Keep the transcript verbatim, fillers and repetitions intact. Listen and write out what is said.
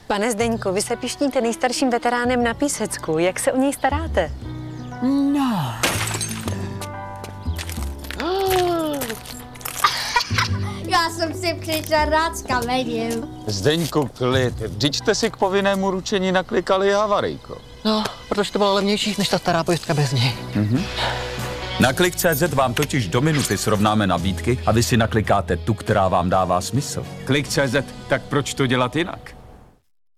Pane Zdeňku, vy se pišníte nejstarším veteránem na Písecku. Jak se o něj staráte? No. Já jsem si přišel rád s kamením. Zdeňku, klid. Vždyť jste si k povinnému ručení naklikali havarijko. No, protože to bylo levnější než ta stará pojistka bez něj. Mhm. Na Klik tečka cé zet vám totiž do minuty srovnáme nabídky a vy si naklikáte tu, která vám dává smysl. Klik tečka cé zet, tak proč to dělat jinak?